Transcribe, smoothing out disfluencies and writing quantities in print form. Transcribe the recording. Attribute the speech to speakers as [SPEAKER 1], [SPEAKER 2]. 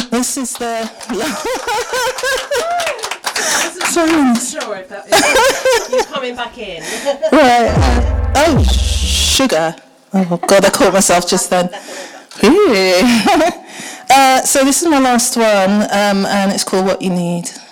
[SPEAKER 1] This is the...
[SPEAKER 2] Sorry. I'm not sure if you're coming back in.
[SPEAKER 1] Right. Oh, sugar. Oh, God, I caught myself just then. So this is my last one, and it's called What You Need.